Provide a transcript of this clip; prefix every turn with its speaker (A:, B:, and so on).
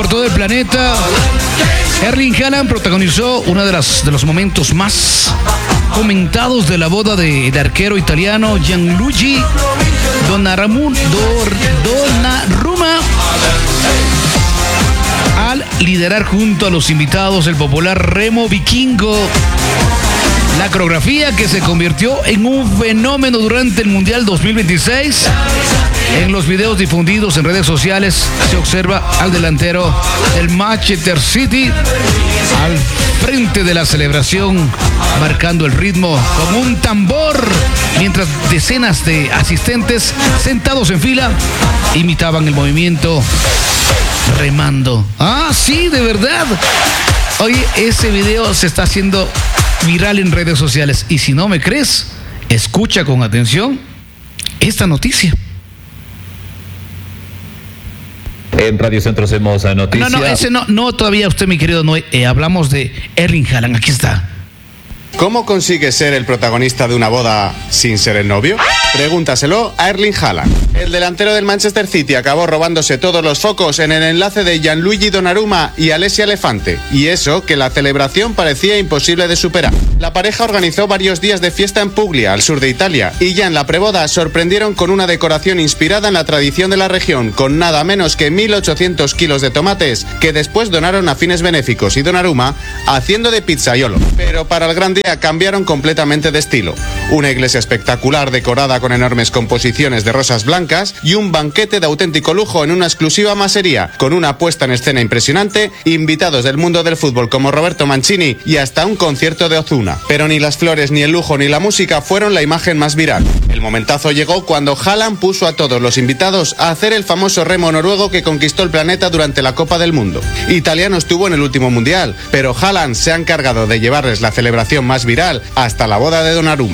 A: Por todo el planeta, Erling Haaland protagonizó uno de los momentos más comentados de la boda del arquero italiano Gianluigi Donnarumma al liderar junto a los invitados el popular remo vikingo. La coreografía que se convirtió en un fenómeno durante el Mundial 2026. En los videos difundidos en redes sociales se observa al delantero del Manchester City al frente de la celebración, marcando el ritmo como un tambor, mientras decenas de asistentes sentados en fila imitaban el movimiento remando. Ah, sí, de verdad. Oye, ese video se está haciendo viral en redes sociales. Y si no me crees, escucha con atención esta noticia.
B: En Radio Centro hacemos noticias.
A: No, ese no, todavía usted, mi querido Noé. Hablamos de Erling Haaland. Aquí está.
C: ¿Cómo consigue ser el protagonista de una boda sin ser el novio? Pregúntaselo a Erling Haaland. El delantero del Manchester City acabó robándose todos los focos en el enlace de Gianluigi Donnarumma y Alessia Elefante. Y eso que la celebración parecía imposible de superar. La pareja organizó varios días de fiesta en Puglia, al sur de Italia, y ya en la preboda sorprendieron con una decoración inspirada en la tradición de la región, con nada menos que 1.800 kilos de tomates, que después donaron a fines benéficos, y Donnarumma haciendo de pizzaiolo. Pero para el gran día cambiaron completamente de estilo. Una iglesia espectacular decorada con enormes composiciones de rosas blancas y un banquete de auténtico lujo en una exclusiva masería, con una puesta en escena impresionante, invitados del mundo del fútbol como Roberto Mancini y hasta un concierto de Ozuna. Pero ni las flores, ni el lujo, ni la música fueron la imagen más viral. El momentazo llegó cuando Haaland puso a todos los invitados a hacer el famoso remo noruego que conquistó el planeta durante la Copa del Mundo. Italiano estuvo en el último mundial, pero Haaland se ha encargado de llevarles la celebración más viral hasta la boda de Donnarumma.